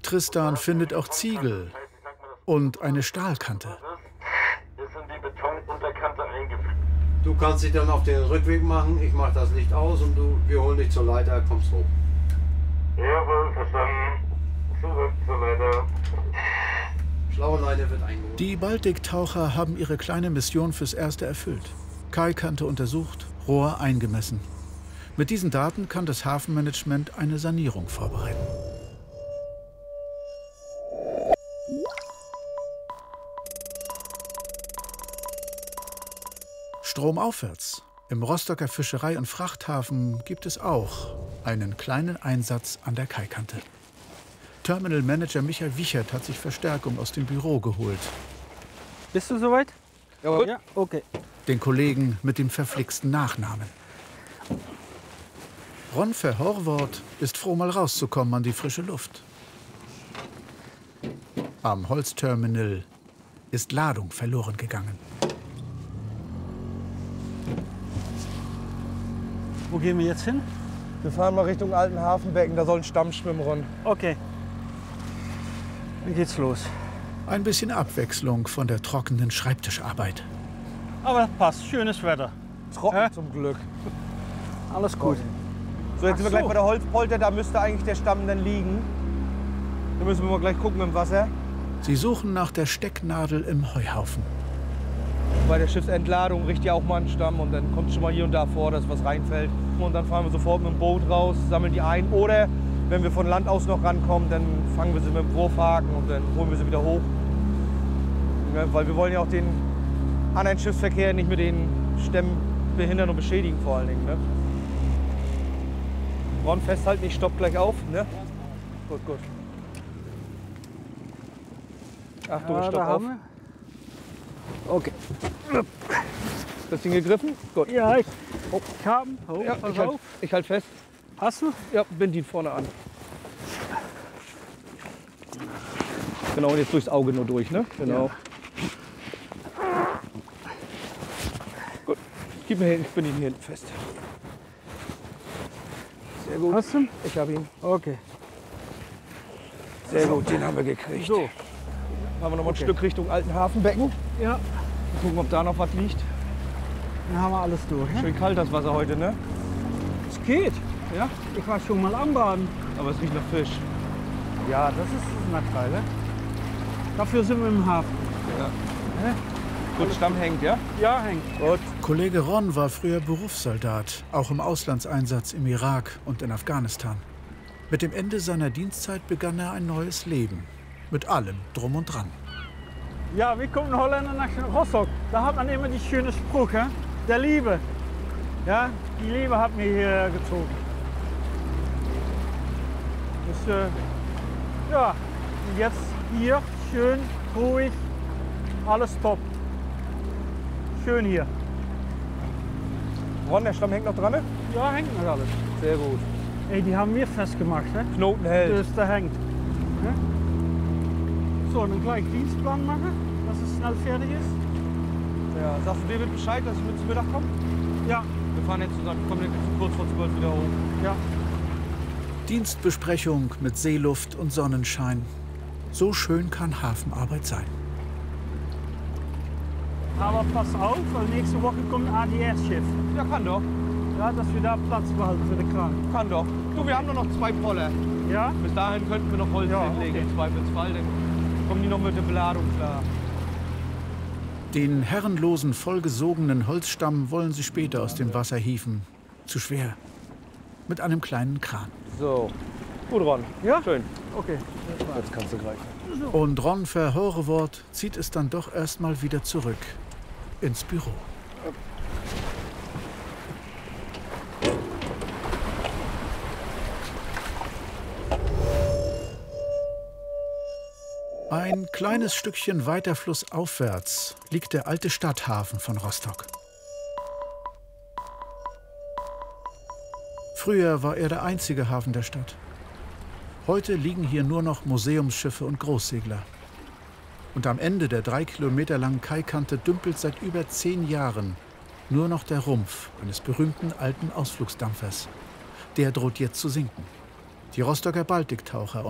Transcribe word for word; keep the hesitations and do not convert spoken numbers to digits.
Tristan findet auch Ziegel und eine Stahlkante. Ist in die Betonunterkante eingefügt. Du kannst dich dann auf den Rückweg machen, ich mache das Licht aus und du, wir holen dich zur Leiter, kommst hoch. Jawohl, verstanden. Zurück zur Leiter. Schlaue Leiter wird eingeholt. Die Baltiktaucher haben ihre kleine Mission fürs Erste erfüllt. Kaikante untersucht, Rohr eingemessen. Mit diesen Daten kann das Hafenmanagement eine Sanierung vorbereiten. Stromaufwärts. Im Rostocker Fischerei- und Frachthafen gibt es auch einen kleinen Einsatz an der Kaikante. Terminal Manager Michael Wichert hat sich Verstärkung aus dem Büro geholt. Bist du soweit? Jawohl. Ja, okay. Den Kollegen mit dem verflixten Nachnamen. Ron Verhorvort ist froh, mal rauszukommen an die frische Luft. Am Holzterminal ist Ladung verloren gegangen. Wo gehen wir jetzt hin? Wir fahren mal Richtung alten Hafenbecken, da soll ein Stamm schwimmen ron. Okay. Dann geht's los. Ein bisschen Abwechslung von der trockenen Schreibtischarbeit. Aber passt, schönes Wetter. Trocken Hä? zum Glück. Alles gut. So, jetzt Ach sind wir gleich so. bei der Holzpolter, da müsste eigentlich der Stamm dann liegen. Da müssen wir mal gleich gucken im Wasser. Sie suchen nach der Stecknadel im Heuhaufen. Bei der Schiffsentladung riecht ja auch mal ein Stamm und dann kommt schon mal hier und da vor, dass was reinfällt. Und dann fahren wir sofort mit dem Boot raus, sammeln die ein. Oder wenn wir von Land aus noch rankommen, dann fangen wir sie mit dem Wurfhaken und dann holen wir sie wieder hoch. Ja, weil wir wollen ja auch den anderen Schiffsverkehr nicht mit den Stämmen behindern und beschädigen vor allen Dingen. Ne? Ron, festhalten, ich stopp gleich auf. Ne? Gut, gut. Achtung, Ja, ich da stopp auf. haben wir. Okay. Das Ding gegriffen? Gut. Ja, ich, oh, ich hab ihn. Oh, Ja, pass ich halt, auf. ich halt fest. Hast du? Ja, bind ihn vorne an. Genau, und jetzt durchs Auge nur durch, ne? Genau. Ja. Gut. Gib mir hin, ich bin ihn hier hinten fest. Sehr gut. Hast du ihn? Ich habe ihn. Okay. Sehr gut, den haben wir gekriegt. So. Haben wir noch mal ein Okay. Stück Richtung alten Hafenbecken. Ja, Mal gucken, ob da noch was liegt. dann haben wir alles durch. Ne? Schön kalt das Wasser heute, ne? Es geht. Ja. Ich war schon mal am Baden. Aber es riecht nach Fisch. Ja, das ist das Nachteil. Ne? Dafür sind wir im Hafen. Ja. Gut, Stamm hängt, ja? Ja, hängt. Gut. Kollege Ron war früher Berufssoldat, auch im Auslandseinsatz im Irak und in Afghanistan. Mit dem Ende seiner Dienstzeit begann er ein neues Leben. Mit allem drum und dran. Ja, wir kommen Holländer nach Rostock. Da hat man immer die schöne Spruch, hè? Der Liebe. Ja, die Liebe hat mich hier gezogen. Dus, äh, ja, und jetzt hier schön, ruhig, alles top. Schön hier. Ron, der Stamm hängt noch dran, ne? Ja, hängt noch alles. Sehr gut. Ey, die haben wir festgemacht, hè? Knoten hält. Dus da hängt. Ja? So, dann gleich Dienstplan machen, dass es schnell fertig ist. Ja, sagst du David Bescheid, dass ich mit zum Mittag komme? Ja, Wir fahren jetzt zusammen, kommen jetzt kurz vor zwölf wieder hoch. ja. Dienstbesprechung mit Seeluft und Sonnenschein. So schön kann Hafenarbeit sein. Aber pass auf, weil nächste Woche kommt ein A D S-Schiff. Ja, kann doch. Ja, dass wir da Platz behalten für den Kran. Kann doch. Du, wir haben nur noch zwei Poller. Ja? Bis dahin könnten wir noch Holz Ja, hinlegen, okay. im Zweifelsfall. Dann kommen die noch mit der Beladung klar. Den herrenlosen, vollgesogenen Holzstamm wollen sie später aus dem Wasser hieven. Zu schwer. Mit einem kleinen Kran. So. Gut, Ron. Ja? Schön. Okay. Jetzt kannst du greifen. Und Ron Verhorvort zieht es dann doch erstmal wieder zurück ins Büro. Ein kleines Stückchen weiter flussaufwärts liegt der alte Stadthafen von Rostock. Früher war er der einzige Hafen der Stadt. Heute liegen hier nur noch Museumsschiffe und Großsegler. Und am Ende der drei Kilometer langen Kaikante dümpelt seit über zehn Jahren nur noch der Rumpf eines berühmten alten Ausflugsdampfers. Der droht jetzt zu sinken. Die Rostocker Baltiktaucher